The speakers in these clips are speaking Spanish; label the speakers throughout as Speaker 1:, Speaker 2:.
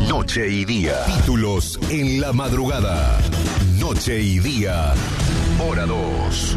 Speaker 1: Noche y día. Títulos en la madrugada. Noche y día. Hora 2.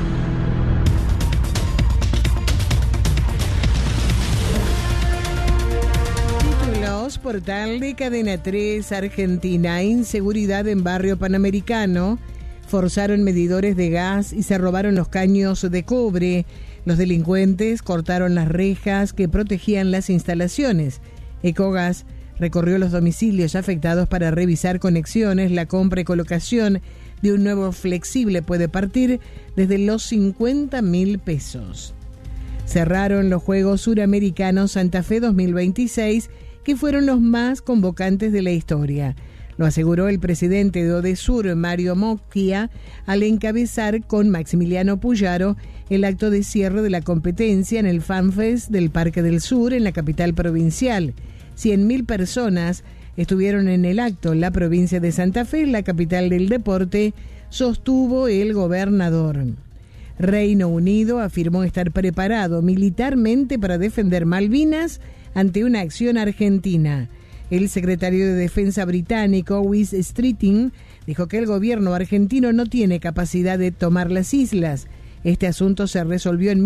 Speaker 2: Títulos, portal de Cadena 3, Argentina. Inseguridad en barrio Panamericano. Forzaron medidores de gas y se robaron los caños de cobre. Los delincuentes cortaron las rejas que protegían las instalaciones. Ecogas recorrió los domicilios afectados para revisar conexiones. La compra y colocación de un nuevo flexible puede partir desde los 50.000 pesos. Cerraron los Juegos Suramericanos Santa Fe 2026, que fueron los más convocantes de la historia. Lo aseguró el presidente de Odesur, Mario Mocchia, al encabezar con Maximiliano Puyaro el acto de cierre de la competencia en el FanFest del Parque del Sur, en la capital provincial. 100.000 personas estuvieron en el acto. La provincia de Santa Fe, la capital del deporte, sostuvo el gobernador. Reino Unido afirmó estar preparado militarmente para defender Malvinas ante una acción argentina. El secretario de Defensa británico, Wes Streeting, dijo que el gobierno argentino no tiene capacidad de tomar las islas. Este asunto se resolvió en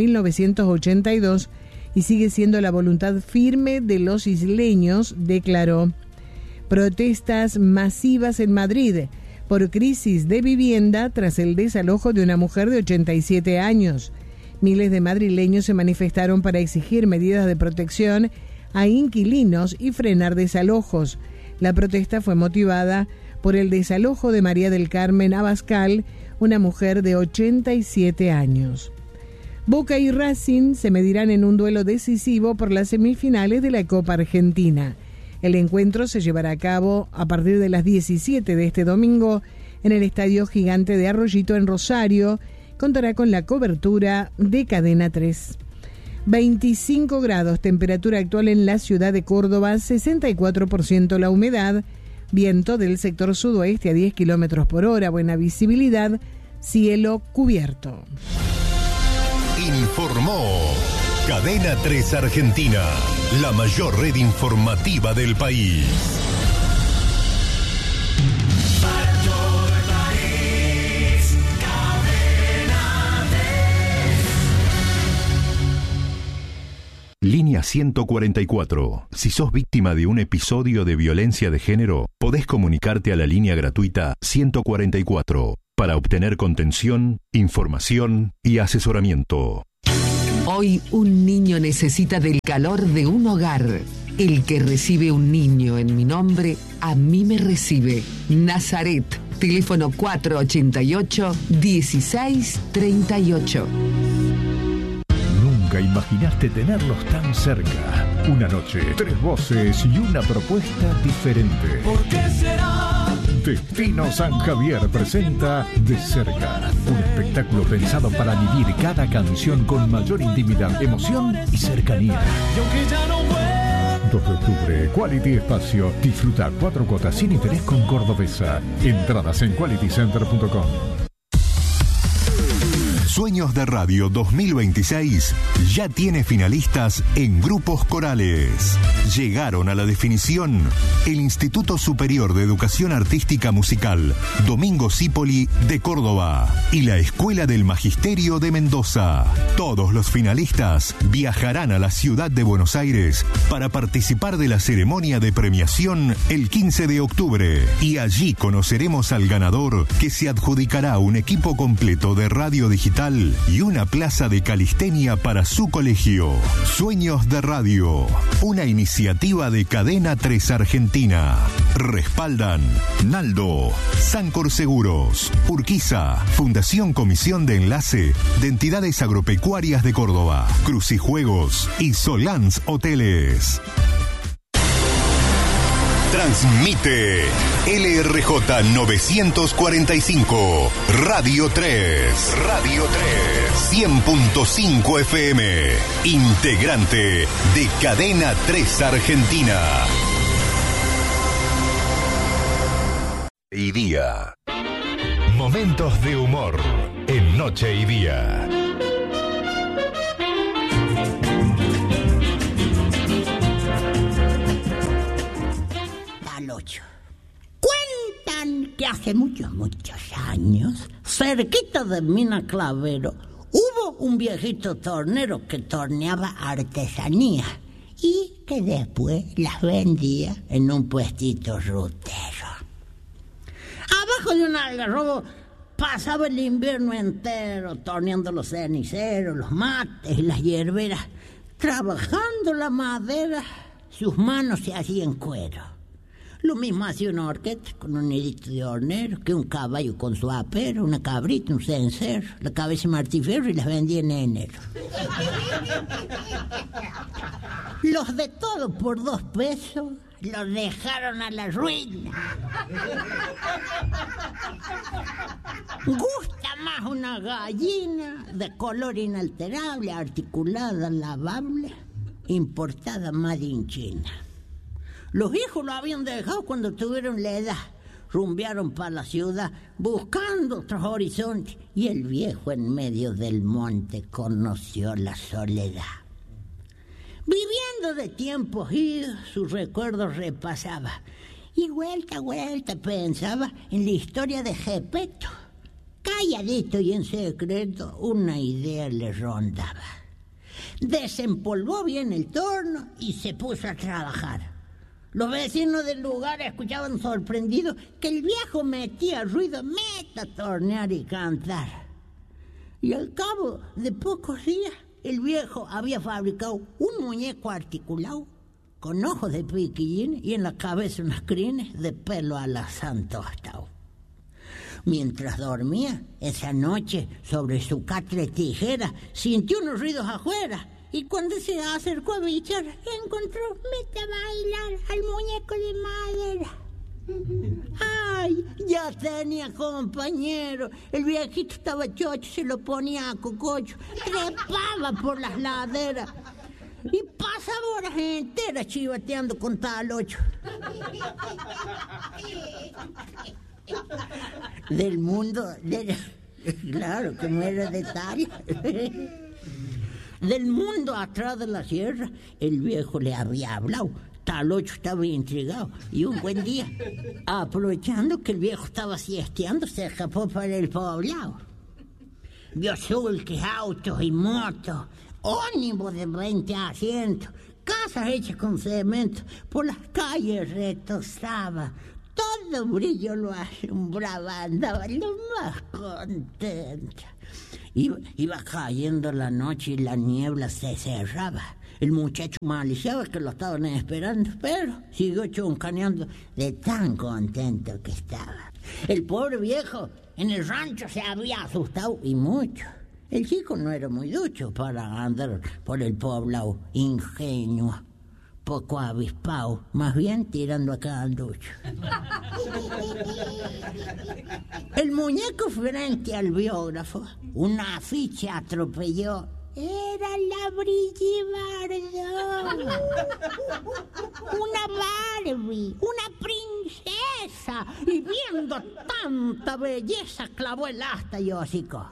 Speaker 2: 1982 y sigue siendo la voluntad firme de los isleños, declaró. Protestas masivas en Madrid por crisis de vivienda tras el desalojo de una mujer de 87 años. Miles de madrileños se manifestaron para exigir medidas de protección a inquilinos y frenar desalojos. La protesta fue motivada por el desalojo de María del Carmen Abascal, una mujer de 87 años. Boca y Racing se medirán en un duelo decisivo por las semifinales de la Copa Argentina. El encuentro se llevará a cabo a partir de las 17 de este domingo en el Estadio Gigante de Arroyito en Rosario. Contará con la cobertura de Cadena 3. 25 grados, temperatura actual en la ciudad de Córdoba, 64% la humedad, viento del sector sudoeste a 10 kilómetros por hora, buena visibilidad, cielo cubierto.
Speaker 1: Informó Cadena 3 Argentina, la mayor red informativa del país. Línea 144. Si sos víctima de un episodio de violencia de género, podés comunicarte a la línea gratuita 144 para obtener contención, información y asesoramiento.
Speaker 3: Hoy un niño necesita del calor de un hogar. El que recibe un niño en mi nombre, a mí me recibe. Nazaret, teléfono 488-1638.
Speaker 4: Nunca imaginaste tenerlos tan cerca. Una noche, 3 voces y una propuesta diferente.
Speaker 5: ¿Por qué será?
Speaker 4: Destino San Javier presenta De Cerca, un espectáculo pensado para vivir cada canción con mayor intimidad, emoción y cercanía.
Speaker 5: Y aunque ya no vuelva.
Speaker 4: 2 de octubre, Quality Espacio. Disfruta 4 cuotas sin interés con Cordobesa. Entradas en qualitycenter.com.
Speaker 1: Sueños de Radio 2026 ya tiene finalistas en grupos corales. Llegaron a la definición el Instituto Superior de Educación Artística Musical Domingo Cipoli de Córdoba y la Escuela del Magisterio de Mendoza. Todos los finalistas viajarán a la ciudad de Buenos Aires para participar de la ceremonia de premiación el 15 de octubre. Y allí conoceremos al ganador, que se adjudicará un equipo completo de radio digital y una plaza de calistenia para su colegio. Sueños de Radio, una iniciativa de Cadena 3 Argentina. Respaldan Naldo, Sancor Seguros, Urquiza, Fundación Comisión de Enlace de Entidades Agropecuarias de Córdoba, Crucijuegos y Solans Hoteles. Transmite LRJ 945, Radio 3, 100.5 FM, integrante de Cadena 3 Argentina. Y día. Momentos de humor en Noche y Día.
Speaker 6: Ocho. Cuentan que hace muchos años, cerquita de Mina Clavero, hubo un viejito tornero que torneaba artesanía y que después las vendía en un puestito rutero. Abajo de un algarrobo pasaba el invierno entero torneando los ceniceros, los mates y las hierberas. Trabajando la madera, sus manos se hacían cuero. Lo mismo hacía una horqueta con un nidito de hornero, que un caballo con su apero, una cabrita, un cencerro, la cabeza de martifierro, y las vendía en enero. Los de todo por 2 pesos los dejaron a la ruina. Gusta más una gallina de color inalterable, articulada, lavable, importada made in China. Los hijos lo habían dejado cuando tuvieron la edad. Rumbearon para la ciudad buscando otros horizontes, y el viejo en medio del monte conoció la soledad. Viviendo de tiempos idos, sus recuerdos repasaba, y vuelta pensaba en la historia de Gepeto. Calladito y en secreto, una idea le rondaba. Desempolvó bien el torno y se puso a trabajar. Los vecinos del lugar escuchaban sorprendidos que el viejo metía ruido, meta a tornear y cantar. Y al cabo de pocos días, el viejo había fabricado un muñeco articulado con ojos de piquillín y en la cabeza unas crines de pelo alazán tostado. Mientras dormía, esa noche, sobre su catre tijera, sintió unos ruidos afuera. Y cuando se acercó a bichar, encontró meta a bailar al muñeco de madera. ¡Ay! Ya tenía compañero. El viejito estaba chocho, se lo ponía a cococho, trepaba por las laderas y pasaba horas enteras chivateando con tal ocho. Del mundo, claro, que no era detalle. Del mundo atrás de la sierra, el viejo le había hablado. Talocho estaba intrigado y un buen día, aprovechando que el viejo estaba siesteando, se escapó para el poblado. Vio sulques, autos y motos, ónibus de 20 asientos, casas hechas con cemento, por las calles retozaba. Todo brillo lo alumbraba, andaba lo más contento. Iba cayendo la noche y la niebla se cerraba. El muchacho maliciaba que lo estaban esperando, pero siguió choncaneando de tan contento que estaba. El pobre viejo en el rancho se había asustado y mucho. El chico no era muy ducho para andar por el poblado, ingenuo, poco avispado, más bien tirando a cada ducho. El muñeco frente al biógrafo, una afiche atropelló. Era la Brigitte Bardot, una Barbie, una princesa, y viendo tanta belleza clavó el asta y hocicó.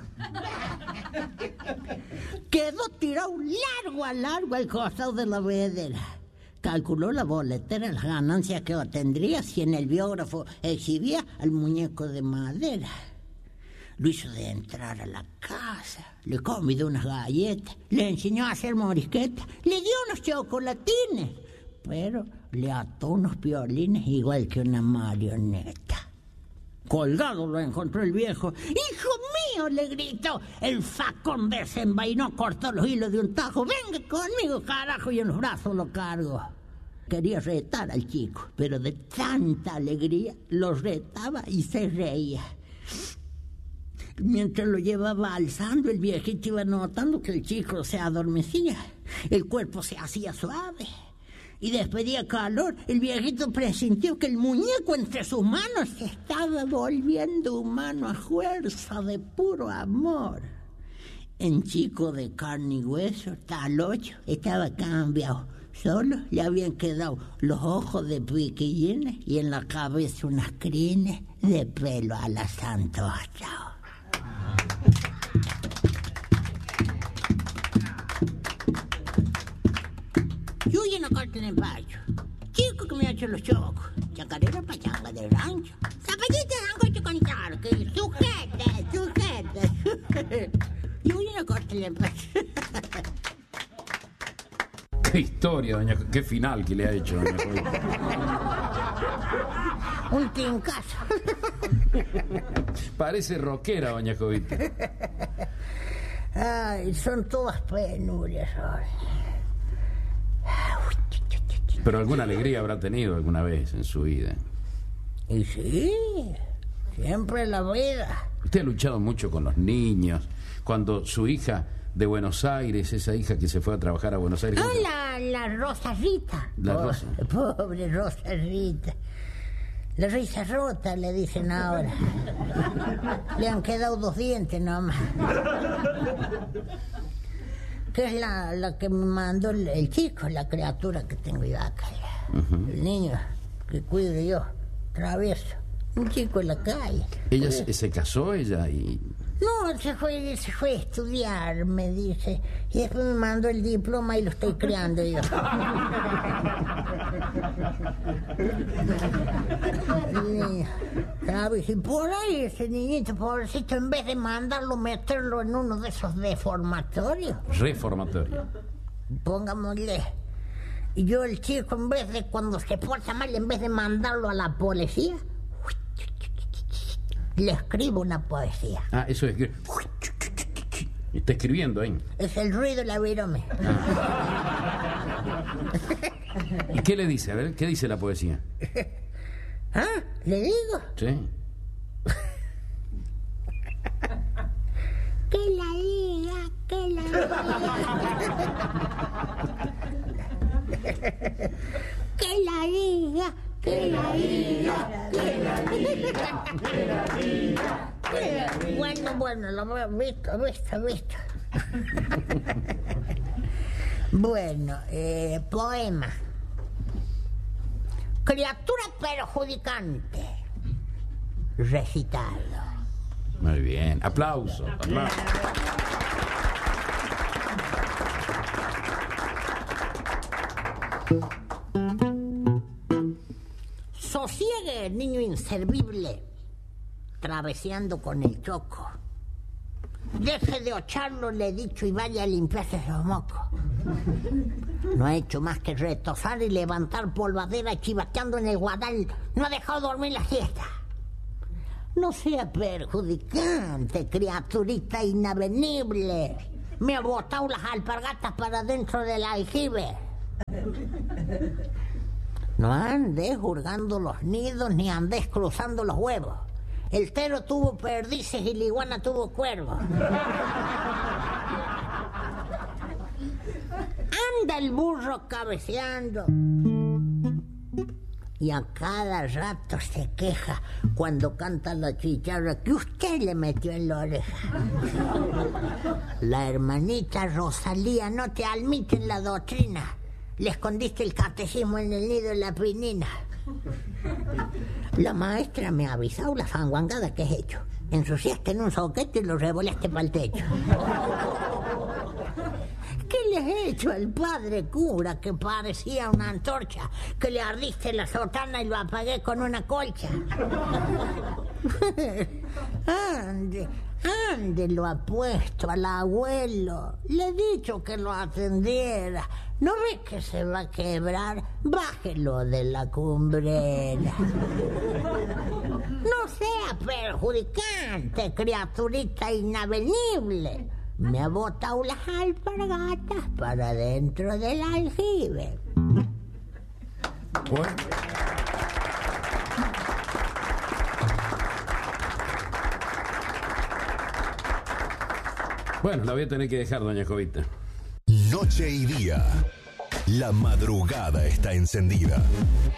Speaker 6: Quedó tirado largo a largo al costado de la vedera. Calculó la boletera las ganancias que obtendría si en el biógrafo exhibía al muñeco de madera. Lo hizo de entrar a la casa, le convidó unas galletas, le enseñó a hacer morisquetas, le dio unos chocolatines, pero le ató unos violines igual que una marioneta. Colgado lo encontró el viejo. ¡Hijo mío!, le gritó. El facón desenvainó, cortó los hilos de un tajo. ¡Venga conmigo, carajo! Y en los brazos lo cargó. Quería retar al chico, pero de tanta alegría lo retaba y se reía. Mientras lo llevaba alzando, el viejito iba notando que el chico se adormecía. El cuerpo se hacía suave y despedía calor. El viejito presintió que el muñeco entre sus manos se estaba volviendo humano a fuerza de puro amor. En chico de carne y hueso, Talocho estaba cambiado. Solo le habían quedado los ojos de piquillines y en la cabeza unas crines de pelo a la santocha. Yo y una carta en empacho. Chico que me ha hecho dicen los chocos. Chacarera pachanga de rancho. Zapatito sancocho con charque. Sujete. Y una corte le
Speaker 7: Qué historia, doña... Qué final que le ha hecho, doña Jovita.
Speaker 6: Un tincazo.
Speaker 7: Parece rockera, doña Jovita.
Speaker 6: Ay, son todas penurias ahora.
Speaker 7: Pero alguna alegría habrá tenido alguna vez en su vida.
Speaker 6: Y sí, siempre la vida.
Speaker 7: Usted ha luchado mucho con los niños. Cuando su hija de Buenos Aires, esa hija que se fue a trabajar a Buenos Aires...
Speaker 6: Ah, la Rosa Rita.
Speaker 7: Rosa.
Speaker 6: Pobre Rosa Rita. La risa rota, le dicen ahora. Le han quedado 2 dientes nomás. Que es la que me mandó el chico, la criatura que tengo yo acá. El niño que cuido yo, travieso. Un chico en la calle.
Speaker 7: ¿Ella se casó, ella?
Speaker 6: No, se fue a estudiar, me dice. Y después me mandó el diploma y lo estoy criando yo. ¿Sabes? Y por ahí ese niñito pobrecito, en vez de mandarlo, meterlo en uno de esos deformatorios.
Speaker 7: Reformatorio.
Speaker 6: Pongámosle. Y yo, el chico, en vez de cuando se porta mal, en vez de mandarlo a la policía, le escribo una poesía.
Speaker 7: Ah, eso es... Está escribiendo ahí.
Speaker 6: Es el ruido de la virome.
Speaker 7: ¿Y qué le dice? A ver, ¿qué dice la poesía?
Speaker 6: ¿Ah? ¿Le digo?
Speaker 7: Sí.
Speaker 6: Que la diga, que la diga. Que la diga, que la diga, que la diga, que la diga. Bueno, lo he visto. Bueno, poema. Criatura perjudicante. Recitado.
Speaker 7: Muy bien. Aplauso.
Speaker 6: Sosiegue, niño inservible, traveseando con el choco. Deje de ocharlo, le he dicho, y vaya a limpiarse los mocos. No ha hecho más que retosar y levantar polvadera, chivateando en el guadal. No ha dejado dormir la siesta. No sea perjudicante, criaturita inavenible. Me ha botado las alpargatas para dentro del aljibe. No andes hurgando los nidos ni andes cruzando los huevos. El tero tuvo perdices y la iguana tuvo cuervos. Anda el burro cabeceando y a cada rato se queja cuando canta la chicharra que usted le metió en la oreja. La hermanita Rosalía no te admite en la doctrina. Le escondiste el catecismo en el nido de la pinina. La maestra me ha avisado la fanguangada que he hecho. Ensuciaste en un soquete y lo revoleaste para el techo. ¿Qué le he hecho al padre cura que parecía una antorcha? Que le ardiste la sotana y lo apagué con una colcha. Ande, lo ha puesto al abuelo. Le he dicho que lo atendiera. ¿No ve que se va a quebrar? Bájelo de la cumbrera. No sea perjudicante, criaturita inavenible. Me ha botado las alpargatas para dentro del aljibe.
Speaker 7: Bueno. Bueno, la voy a tener que dejar, doña Jovita.
Speaker 1: Noche y día. La madrugada está encendida.